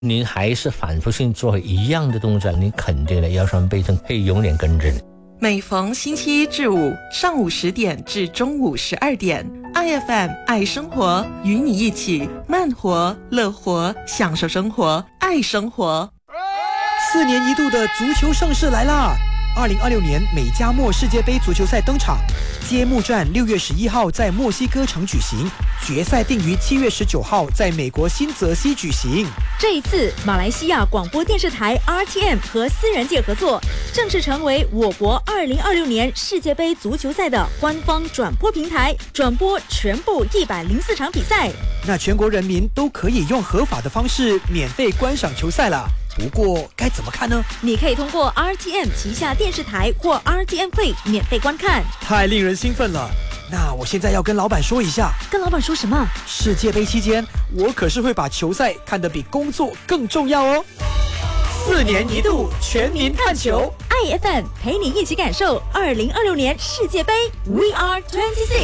你还是反复性做一样的动作，你肯定的腰酸背痛会永远跟着你。 每逢星期一至五上午10点至中午12点，IFM 爱生活，与你一起慢活、乐活，享受生活，爱生活。 4年一度的足球盛世来啦！2026年美加墨世界杯足球赛登场，揭幕战6月11号在墨西哥城举行，决赛定于7月19号在美国新泽西举行。 这一次，马来西亚广播电视台 RTM 和思源界合作，正式成为我国2026年世界杯足球赛的官方转播平台，转播全部104场比赛。 那全国人民都可以用合法的方式免费观赏球赛了。不过该怎么看呢？ 你可以通过 RTM 旗下电视台或 RTM Play 免费观看。 太令人兴奋了！那我现在要跟老板说一下。 跟老板说什么？ 世界杯期间，我可是会把球赛看得比工作更重要哦。4年一度全民看球 ，IFM 陪你一起感受2026年世界杯 We Are 26。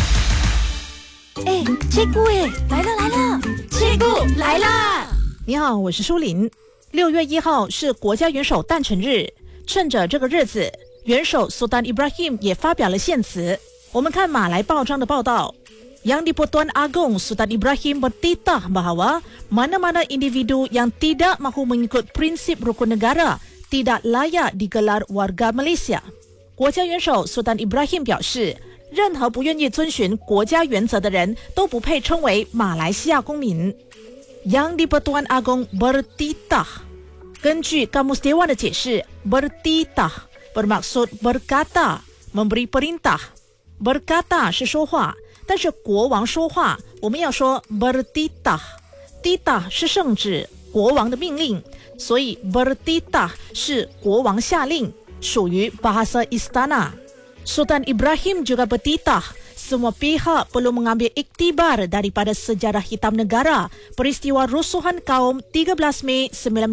哎，切姑哎，来了，切姑来啦！你好，我是舒琳。6月1号是国家元首诞辰日，趁着这个日子，元首 Sultan Ibrahim 也发表了献词。我们看马来报章的报道。Yang di-Pertuan Agong Sultan Ibrahim bertitah bahawa mana-mana individu yang tidak mahu mengikut prinsip rukun negara tidak layak digelar warga Malaysia。国家元首 Sultan Ibrahim 表示，任何不愿意遵循国家原则的人都不配称为马来西亚公民。Yang di-Pertuan Agong bertitah， 根据Kamus Dewan的解释 bertitah bermaksud berkata memberi perintah。berkata 是说话，但是国王说话我们要说 bertitah。 titah 是圣旨，国王的命令，所以 bertitah 是国王下令，属于 bahasa istana。 Sultan Ibrahim juga bertitah semua pihak perlu mengambil iktibar daripada sejarah hitam negara peristiwa rusuhan kaum 13 Mei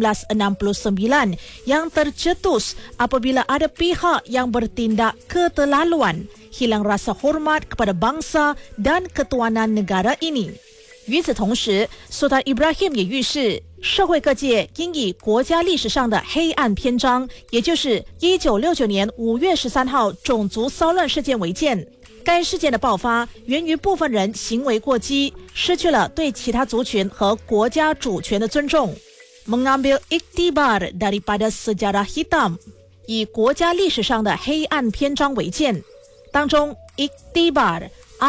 1969 yang tercetus apabila ada pihak yang bertindak keterlaluan, hilang rasa hormat kepada bangsa dan ketuanan negara ini。 与此同时 Sultan Ibrahim 也预示社会各界应以国家历史上的黑暗篇章，也就是1969年5月13号种族骚乱事件为鉴。该事件的爆发源于部分人行为过激，失去了对其他族群和国家主权的尊重。Mengambil iktibar daripada sejarah hitam， 以国家历史上的黑暗篇章为鉴。当中 iktibar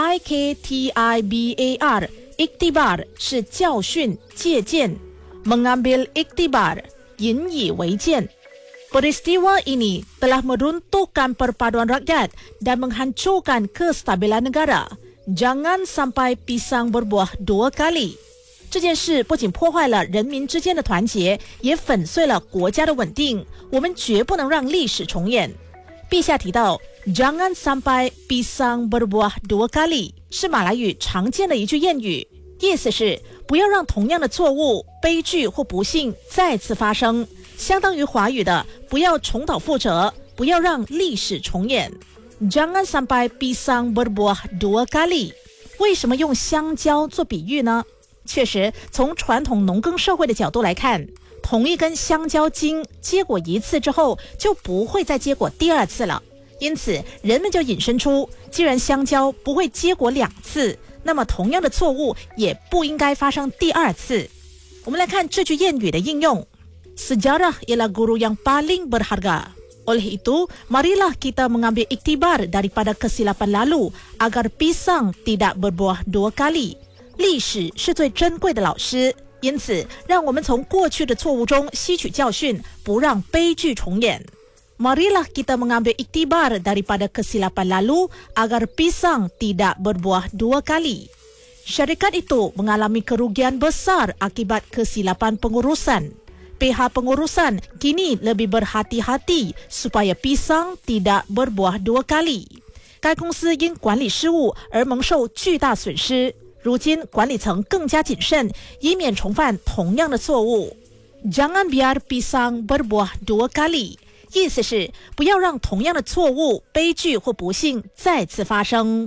I-K-T-I-B-A-R iktibar 是教训、借鉴。Mengambil iktibar 引以为鉴。Peristiwa ini telah meruntuhkan perpaduan rakyat dan menghancurkan kestabilan negara. Jangan sampai pisang berbuah dua kali。 这件事不仅破坏了人民之间的团结，也粉碎了国家的稳定。我们绝不能让历史重演。陛下提到 Jangan sampai pisang berbuah dua kali 是马来语常见的一句谚语，意思是不要让同样的错误、悲剧或不幸再次发生，相当于华语的不要重蹈覆辙，不要让历史重演。 Jangan sampai pisang berbuah dua kali。 为什么用香蕉做比喻呢？确实，从传统农耕社会的角度来看，同一根香蕉茎结果一次之后就不会再结果第二次了，因此人们就引申出，既然香蕉不会结果2次，那么同样的错误也不应该发生第2次。我们来看这句谚语的应用。 Sejarah ialah guru yang paling berharga. Oleh itu, marilah kita mengambil iktibar daripada kesilapan lalu agar pisang tidak berbuah dua kali。 历史是最珍贵的老师，因此让我们从过去的错误中吸取教训，不让悲剧重演。 Marilah kita mengambil iktibar daripada kesilapan lalu agar pisang tidak berbuah dua kali。 Syarikat itu mengalami kerugian besar akibat kesilapan pengurusan. Pihak pengurusan kini lebih berhati-hati supaya pisang tidak berbuah dua kali。 该公司因管理失误而蒙受巨大损失，如今管理层更加谨慎，以免重犯同样的错误。 Jangan biar pisang berbuah dua kali， 意思是不要让同样的错误、悲剧或不幸再次发生。